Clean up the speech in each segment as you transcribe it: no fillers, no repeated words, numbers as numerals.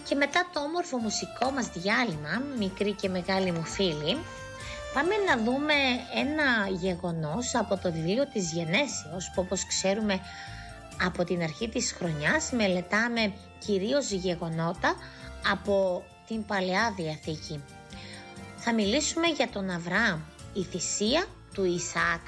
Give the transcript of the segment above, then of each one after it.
Και μετά το όμορφο μουσικό μας διάλειμμα, μικροί και μεγάλοι μου φίλοι, πάμε να δούμε ένα γεγονός από το βιβλίο της Γενέσεως, που όπως ξέρουμε από την αρχή της χρονιάς μελετάμε κυρίως γεγονότα από την Παλαιά Διαθήκη. Θα μιλήσουμε για τον Αβραάμ, η θυσία του Ισαάκ.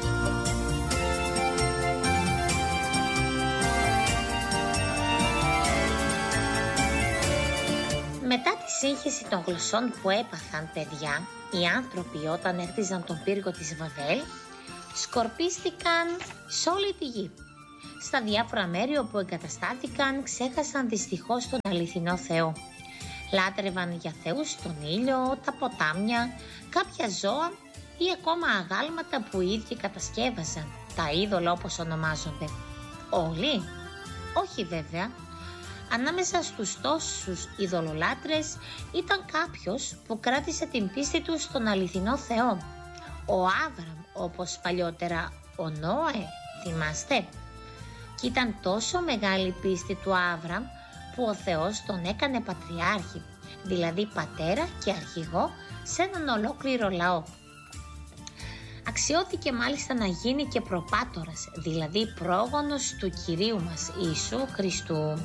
Μετά τη σύγχυση των γλωσσών που έπαθαν, παιδιά, οι άνθρωποι όταν έχτιζαν τον πύργο της Βαβέλ, σκορπίστηκαν σε όλη τη γη. Στα διάφορα μέρη όπου εγκαταστάθηκαν ξέχασαν δυστυχώς τον αληθινό Θεό. Λάτρευαν για θεούς τον ήλιο, τα ποτάμια, κάποια ζώα ή ακόμα αγάλματα που οι ίδιοι κατασκεύαζαν, τα είδωλα όπως ονομάζονται. Όλοι? Όχι βέβαια. Ανάμεσα στους τόσους ειδωλολάτρες ήταν κάποιος που κράτησε την πίστη του στον αληθινό Θεό. Ο Άβραμ, όπως παλιότερα ο Νόε, θυμάστε? Και ήταν τόσο μεγάλη πίστη του Άβραμ που ο Θεός τον έκανε πατριάρχη, δηλαδή πατέρα και αρχηγό σε έναν ολόκληρο λαό. Αξιώθηκε μάλιστα να γίνει και προπάτορας, δηλαδή πρόγονος του Κυρίου μας Ιησού Χριστού.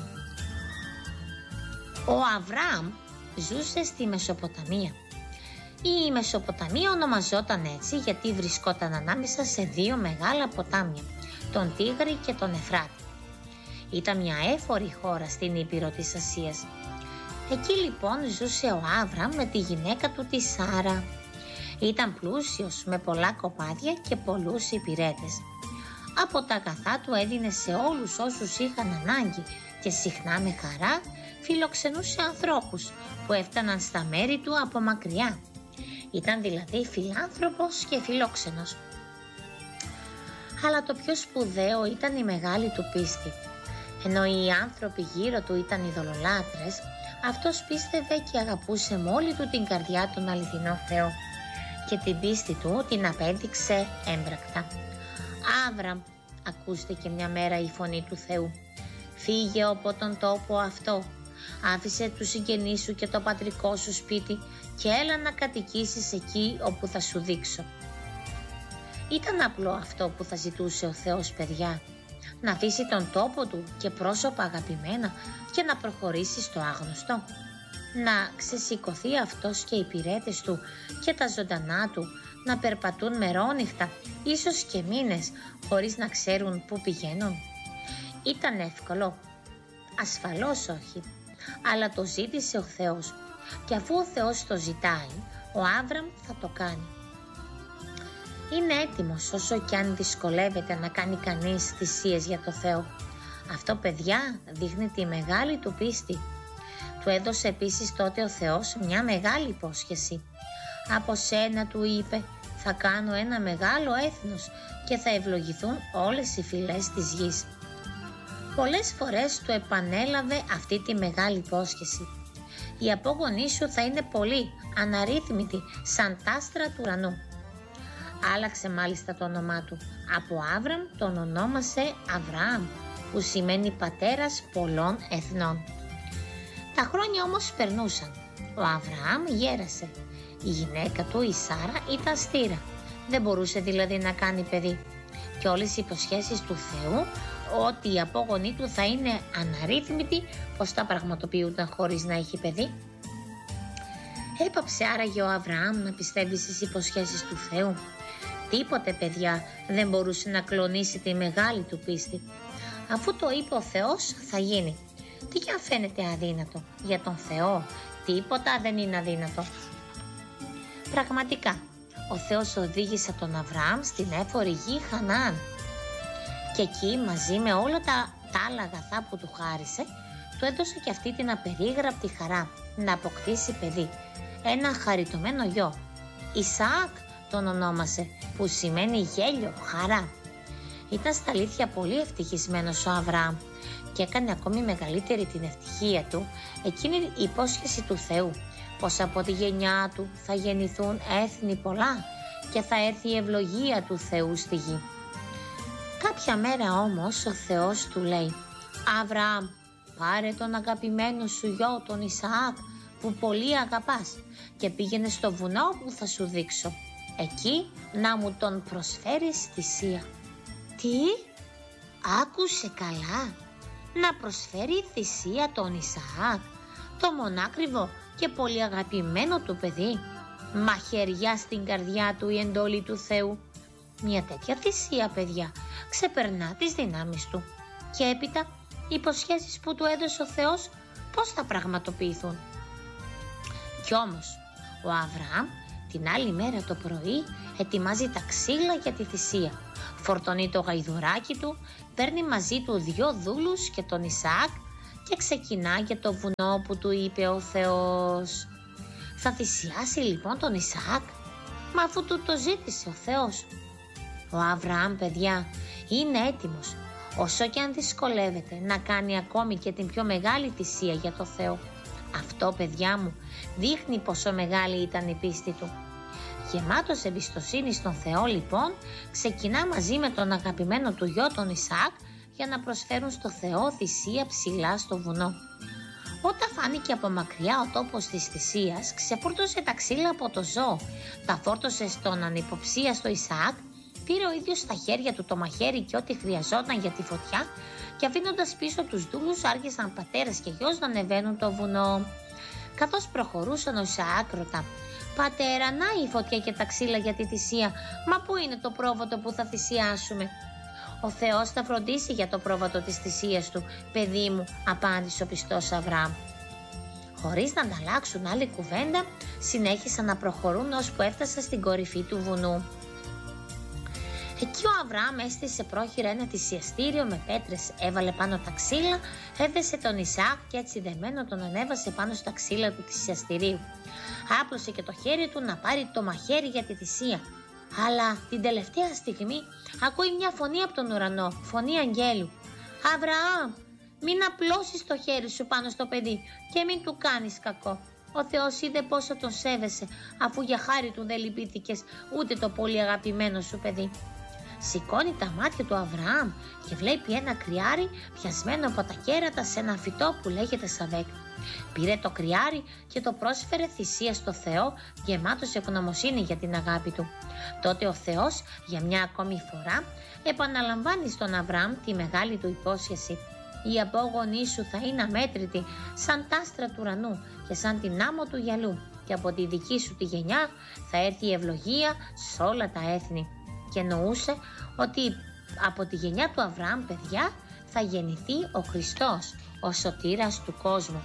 Ο Αβραάμ ζούσε στη Μεσοποταμία. Η Μεσοποταμία ονομαζόταν έτσι γιατί βρισκόταν ανάμεσα σε δύο μεγάλα ποτάμια, τον Τίγρη και τον Εφράτη. Ήταν μια έφορη χώρα στην Ήπειρο της Ασίας. Εκεί λοιπόν ζούσε ο Άβραμ με τη γυναίκα του τη Σάρα. Ήταν πλούσιος με πολλά κοπάδια και πολλούς υπηρέτες. Από τα αγαθά του έδινε σε όλους όσους είχαν ανάγκη και συχνά με χαρά φιλοξενούσε ανθρώπους που έφταναν στα μέρη του από μακριά. Ήταν δηλαδή φιλάνθρωπος και φιλόξενος. Αλλά το πιο σπουδαίο ήταν η μεγάλη του πίστη. Ενώ οι άνθρωποι γύρω του ήταν ειδωλολάτρες, αυτός πίστευε και αγαπούσε με όλη του την καρδιά τον αληθινό Θεό και την πίστη του την απέδειξε έμπρακτα. «Άβραμ», ακούστηκε μια μέρα η φωνή του Θεού, «φύγε από τον τόπο αυτό, άφησε τους συγγενείς σου και το πατρικό σου σπίτι και έλα να κατοικήσεις εκεί όπου θα σου δείξω». Ήταν απλό αυτό που θα ζητούσε ο Θεός, παιδιά, να αφήσει τον τόπο του και πρόσωπα αγαπημένα και να προχωρήσει στο άγνωστο. Να ξεσηκωθεί αυτός και οι υπηρέτες του και τα ζωντανά του να περπατούν μερόνυχτα, ίσως και μήνες, χωρίς να ξέρουν πού πηγαίνουν. Ήταν εύκολο? Ασφαλώς όχι, αλλά το ζήτησε ο Θεός και αφού ο Θεός το ζητάει, ο Άβραμ θα το κάνει. Είναι έτοιμος όσο κι αν δυσκολεύεται να κάνει κανείς θυσίες για το Θεό. Αυτό, παιδιά, δείχνει τη μεγάλη του πίστη. Του έδωσε επίσης τότε ο Θεός μια μεγάλη υπόσχεση. «Από σένα», του είπε, «θα κάνω ένα μεγάλο έθνος και θα ευλογηθούν όλες οι φυλές της γης». Πολλές φορές του επανέλαβε αυτή τη μεγάλη υπόσχεση. «Οι απόγονοί σου θα είναι πολλοί, αναρρύθμιτοι, σαν τ' άστρα του ουρανού». Άλλαξε μάλιστα το όνομά του. Από Άβραμ τον ονόμασε Αβραάμ, που σημαίνει πατέρας πολλών εθνών. Τα χρόνια όμως περνούσαν. Ο Αβραάμ γέρασε. Η γυναίκα του, η Σάρα, ήταν στήρα. Δεν μπορούσε δηλαδή να κάνει παιδί. Και όλες οι υποσχέσεις του Θεού ότι οι απόγονοί του θα είναι αναρρύθμιτοι, πως τα πραγματοποιούνταν χωρίς να έχει παιδί. Έπαψε άραγε ο Αβραάμ να πιστεύει στις υποσχέσεις του Θεού? Τίποτε, παιδιά, δεν μπορούσε να κλονίσει τη μεγάλη του πίστη. Αφού το είπε ο Θεός, θα γίνει. Τι κι αν φαίνεται αδύνατο, για τον Θεό τίποτα δεν είναι αδύνατο. Πραγματικά, ο Θεός οδήγησε τον Αβραάμ στην έφορη γη Χαναάν. Και εκεί, μαζί με όλα τα άλλα αγαθά που του χάρισε, του έδωσε και αυτή την απερίγραπτη χαρά να αποκτήσει παιδί, ένα χαριτωμένο γιο. Ισαάκ τον ονόμασε, που σημαίνει γέλιο, χαρά. Ήταν στα αλήθεια πολύ ευτυχισμένος ο Αβραάμ και έκανε ακόμη μεγαλύτερη την ευτυχία του εκείνη η υπόσχεση του Θεού, πως από τη γενιά του θα γεννηθούν έθνη πολλά και θα έρθει η ευλογία του Θεού στη γη. Κάποια μέρα όμως ο Θεός του λέει: «Αβραάμ», πάρε τον αγαπημένο σου γιο τον Ισαάκ που πολύ αγαπάς και πήγαινε στο βουνό που θα σου δείξω. Εκεί να μου τον προσφέρεις θυσία». «Τι? Άκουσε καλά, να προσφέρει θυσία τον Ισαάκ, το μονάκριβο και πολύ αγαπημένο του παιδί? Μαχαιριά στην καρδιά του η εντόλη του Θεού. Μια τέτοια θυσία, παιδιά, ξεπερνά τις δυνάμεις του. Και έπειτα οι υποσχέσεις που του έδωσε ο Θεός πώς θα πραγματοποιηθούν?» Κι όμως ο Αβραάμ την άλλη μέρα το πρωί ετοιμάζει τα ξύλα για τη θυσία, φορτώνει το γαϊδουράκι του, παίρνει μαζί του 2 δούλους και τον Ισαάκ και ξεκινά για το βουνό που του είπε ο Θεός. Θα θυσιάσει λοιπόν τον Ισαάκ, μα αφού του το ζήτησε ο Θεός. Ο Αβραάμ, παιδιά, είναι έτοιμος, όσο και αν δυσκολεύεται, να κάνει ακόμη και την πιο μεγάλη θυσία για το Θεό. Αυτό, παιδιά μου, δείχνει πόσο μεγάλη ήταν η πίστη του. Γεμάτος εμπιστοσύνη στον Θεό, λοιπόν, ξεκινά μαζί με τον αγαπημένο του γιο τον Ισαάκ για να προσφέρουν στο Θεό θυσία ψηλά στο βουνό. Όταν φάνηκε από μακριά ο τόπος της θυσίας, ξεφόρτωσε τα ξύλα από το ζώο, τα φόρτωσε στον ανυποψίαστο Ισαάκ, πήρε ο ίδιος στα χέρια του το μαχαίρι και ό,τι χρειαζόταν για τη φωτιά και αφήνοντας πίσω τους δούλους άρχισαν πατέρας και γιος να ανεβαίνουν το βουνό. Καθώς προχωρούσαν ο Ισαάκ ρωτά: «Πατέρα, να η φωτιά και τα ξύλα για τη θυσία, μα πού είναι το πρόβατο που θα θυσιάσουμε?» «Ο Θεός θα φροντίσει για το πρόβατο της θυσίας του, παιδί μου», απάντησε ο πιστός Αβραάμ. Χωρίς να ανταλλάξουν άλλη κουβέντα, συνέχισαν να προχωρούν ώσπου έφτασαν στην κορυφή του βουνού. Εκεί ο Αβραάμ έστησε πρόχειρα ένα θυσιαστήριο με πέτρες, έβαλε πάνω τα ξύλα, έδεσε τον Ισαάκ και έτσι δεμένο τον ανέβασε πάνω στα ξύλα του θυσιαστηρίου. Άπλωσε και το χέρι του να πάρει το μαχαίρι για τη θυσία. Αλλά την τελευταία στιγμή ακούει μια φωνή από τον ουρανό, φωνή αγγέλου. «Αβραάμ, μην απλώσεις το χέρι σου πάνω στο παιδί και μην του κάνεις κακό. Ο Θεός είδε πόσο τον σέβεσαι, αφού για χάρη του δεν λυπήθηκες ούτε το πολύ αγαπημένο σου παιδί». Σηκώνει τα μάτια του Αβραάμ και βλέπει ένα κρυάρι πιασμένο από τα κέρατα σε ένα φυτό που λέγεται σαβέκ. Πήρε το κρυάρι και το πρόσφερε θυσία στο Θεό, γεμάτος ευγνωμοσύνη για την αγάπη του. Τότε ο Θεός για μια ακόμη φορά επαναλαμβάνει στον Αβραάμ τη μεγάλη του υπόσχεση. «Οι απόγονοί σου θα είναι αμέτρητοι σαν τ' άστρα του ουρανού και σαν την άμμο του γυαλού και από τη δική σου τη γενιά θα έρθει η ευλογία σε όλα τα έθνη». Και εννοούσε ότι από τη γενιά του Αβραάμ, παιδιά, θα γεννηθεί ο Χριστός, ο σωτήρας του κόσμου.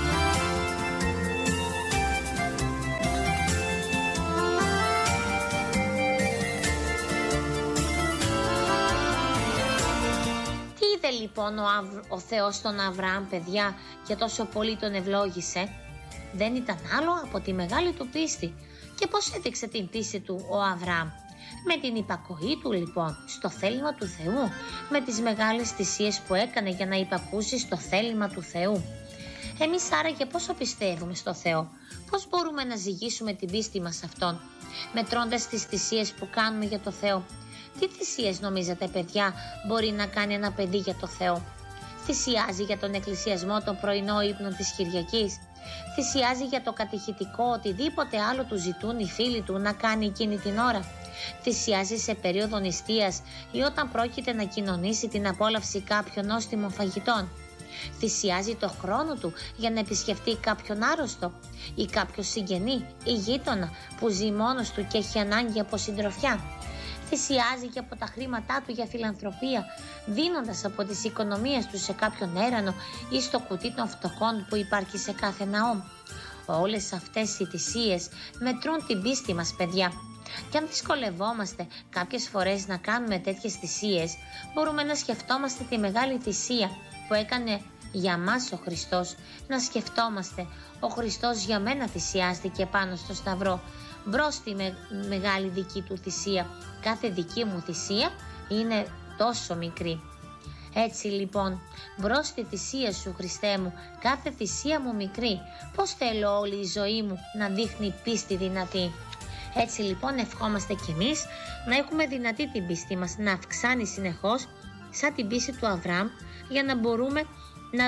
Τι είδε λοιπόν ο Θεός τον Αβραάμ, παιδιά, και τόσο πολύ τον ευλόγησε? Δεν ήταν άλλο από τη μεγάλη του πίστη. Και πώς έδειξε την πίστη του ο Αβραάμ? Με την υπακοή του λοιπόν στο θέλημα του Θεού, με τις μεγάλες θυσίες που έκανε για να υπακούσει στο θέλημα του Θεού. Εμείς άραγε πόσο πιστεύουμε στο Θεό? Πώς μπορούμε να ζυγίσουμε την πίστη μας Αυτόν, μετρώντας τις θυσίες που κάνουμε για το Θεό? Τι θυσίες νομίζετε, παιδιά, μπορεί να κάνει ένα παιδί για το Θεό? Θυσιάζει για τον εκκλησιασμό τον πρωινό ύπνο της Κυριακής? Θυσιάζει για το κατηχητικό οτιδήποτε άλλο του ζητούν οι φίλοι του να κάνει εκείνη την ώρα? Θυσιάζει σε περίοδο νηστείας ή όταν πρόκειται να κοινωνήσει την απόλαυση κάποιων νόστιμων φαγητών? Θυσιάζει το χρόνο του για να επισκεφτεί κάποιον άρρωστο ή κάποιο συγγενή ή γείτονα που ζει μόνος του και έχει ανάγκη από συντροφιά? Θυσιάζει και από τα χρήματά του για φιλανθρωπία, δίνοντας από τις οικονομίες του σε κάποιον έρανο ή στο κουτί των φτωχών που υπάρχει σε κάθε ναό? Όλες αυτές οι θυσίες μετρούν την πίστη μας, παιδιά. Και αν δυσκολευόμαστε κάποιες φορές να κάνουμε τέτοιες θυσίες, μπορούμε να σκεφτόμαστε τη μεγάλη θυσία που έκανε για μας ο Χριστός. Να σκεφτόμαστε, ο Χριστός για μένα θυσιάστηκε πάνω στο σταυρό, μπρος στη μεγάλη δική του θυσία. Κάθε δική μου θυσία είναι τόσο μικρή. Έτσι λοιπόν, μπρος στη θυσία σου, Χριστέ μου, κάθε θυσία μου μικρή. Πώς θέλω όλη η ζωή μου να δείχνει πίστη δυνατή. Έτσι λοιπόν ευχόμαστε κι εμείς να έχουμε δυνατή την πίστη μας, να αυξάνει συνεχώς σαν την πίστη του Αβραάμ, για να μπορούμε να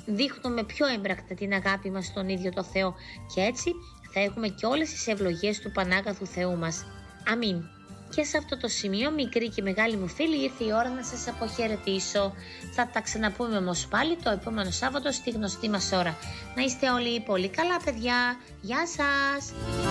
δείχνουμε πιο έμπρακτα την αγάπη μας στον ίδιο το Θεό και έτσι θα έχουμε και όλες τις ευλογίες του Πανάγαθου Θεού μας. Αμήν. Και σε αυτό το σημείο, μικρή και μεγάλη μου φίλη, ήρθε η ώρα να σας αποχαιρετήσω. Θα τα ξαναπούμε όμως πάλι το επόμενο Σάββατο στη γνωστή μας ώρα. Να είστε όλοι πολύ καλά, παιδιά. Γεια σας!